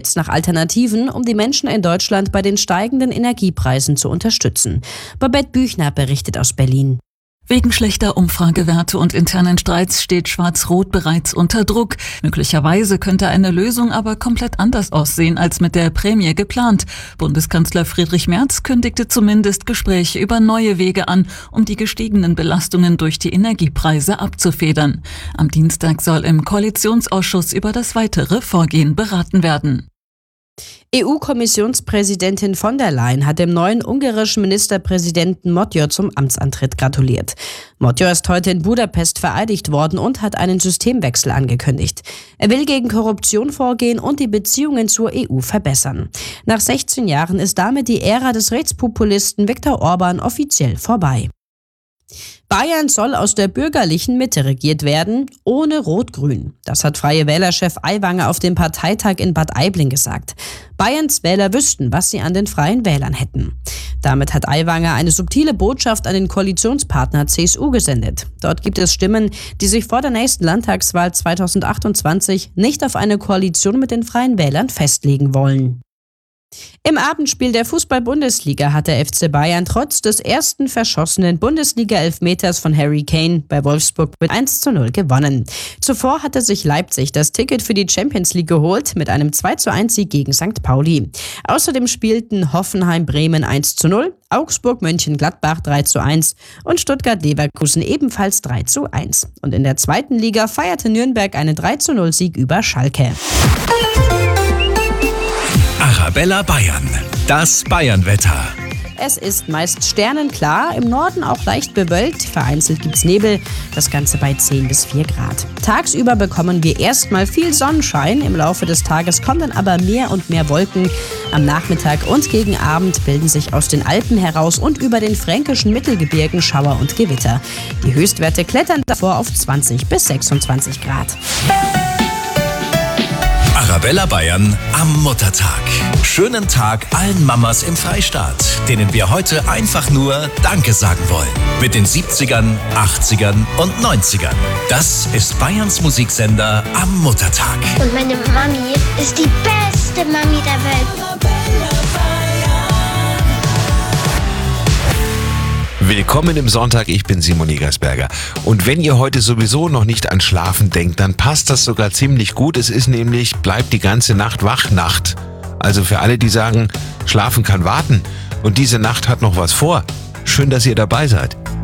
jetzt nach Alternativen, um die Menschen in Deutschland bei den steigenden Energiepreisen zu unterstützen. Babette Büchner berichtet aus Berlin. Wegen schlechter Umfragewerte und internen Streits steht Schwarz-Rot bereits unter Druck. Möglicherweise könnte eine Lösung aber komplett anders aussehen als mit der Prämie geplant. Bundeskanzler Friedrich Merz kündigte zumindest Gespräche über neue Wege an, um die gestiegenen Belastungen durch die Energiepreise abzufedern. Am Dienstag soll im Koalitionsausschuss über das weitere Vorgehen beraten werden. EU-Kommissionspräsidentin von der Leyen hat dem neuen ungarischen Ministerpräsidenten Magyar zum Amtsantritt gratuliert. Magyar ist heute in Budapest vereidigt worden und hat einen Systemwechsel angekündigt. Er will gegen Korruption vorgehen und die Beziehungen zur EU verbessern. Nach 16 Jahren ist damit die Ära des Rechtspopulisten Viktor Orban offiziell vorbei. Bayern soll aus der bürgerlichen Mitte regiert werden, ohne Rot-Grün. Das hat Freie Wähler-Chef Aiwanger auf dem Parteitag in Bad Aibling gesagt. Bayerns Wähler wüssten, was sie an den Freien Wählern hätten. Damit hat Aiwanger eine subtile Botschaft an den Koalitionspartner CSU gesendet. Dort gibt es Stimmen, die sich vor der nächsten Landtagswahl 2028 nicht auf eine Koalition mit den Freien Wählern festlegen wollen. Im Abendspiel der Fußball-Bundesliga hat der FC Bayern trotz des ersten verschossenen Bundesliga-Elfmeters von Harry Kane bei Wolfsburg mit 1:0 gewonnen. Zuvor hatte sich Leipzig das Ticket für die Champions League geholt mit einem 2:1-Sieg gegen St. Pauli. Außerdem spielten Hoffenheim-Bremen 1:0, Augsburg-Mönchengladbach 3:1 und Stuttgart-Leverkusen ebenfalls 3:1. Und in der zweiten Liga feierte Nürnberg einen 3:0-Sieg über Schalke. Arabella Bayern, das Bayernwetter. Es ist meist sternenklar, im Norden auch leicht bewölkt, vereinzelt gibt's Nebel, das Ganze bei 10 bis 4 Grad. Tagsüber bekommen wir erstmal viel Sonnenschein, im Laufe des Tages kommen dann aber mehr und mehr Wolken. Am Nachmittag und gegen Abend bilden sich aus den Alpen heraus und über den fränkischen Mittelgebirgen Schauer und Gewitter. Die Höchstwerte klettern davor auf 20 bis 26 Grad. Arabella Bayern am Muttertag. Schönen Tag allen Mamas im Freistaat, denen wir heute einfach nur Danke sagen wollen. Mit den 70ern, 80ern und 90ern. Das ist Bayerns Musiksender am Muttertag. Und meine Mami ist die beste Mami der Welt. Willkommen im Sonntag, ich bin Simon Egersberger. Und wenn ihr heute sowieso noch nicht an Schlafen denkt, dann passt das sogar ziemlich gut. Es ist nämlich, bleibt die ganze Nacht wach Nacht. Also für alle, die sagen, Schlafen kann warten und diese Nacht hat noch was vor. Schön, dass ihr dabei seid.